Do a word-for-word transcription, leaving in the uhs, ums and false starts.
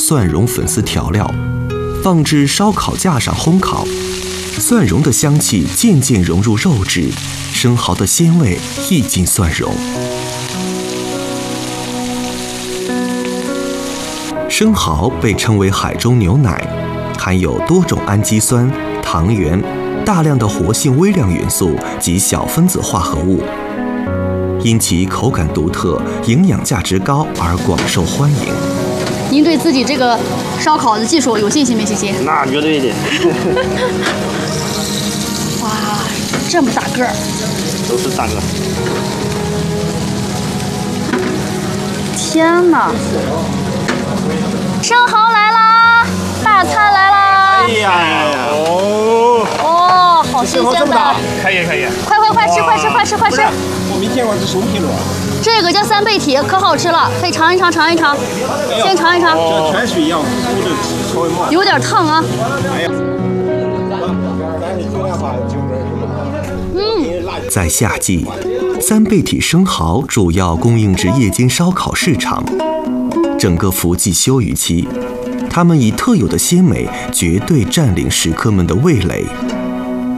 蒜蓉粉丝调料，放置烧烤架上烘烤。蒜蓉的香气渐渐融入肉质，生蚝的鲜味溢进蒜蓉。生蚝被称为海中牛奶，含有多种氨基酸、糖原、大量的活性微量元素及小分子化合物，因其口感独特、营养价值高而广受欢迎。 您对自己这个烧烤的技术有信心没信心？ 那绝对的。 哇，这么大个儿！ 都是大个。 天哪！生蚝来啦！大餐来啦！ 哎呀，哦哦，好新鲜的！ 可以可以， 快快快吃快吃快吃快吃！ 我没见过这什么品种。 这个叫三倍体，可好吃了，可以尝一尝尝一尝，先尝一尝。 这全是一样， 有点烫啊。 嗯，在夏季，三倍体生蚝主要供应至夜间烧烤市场。整个伏季休渔期，它们以特有的鲜美绝对占领食客们的味蕾。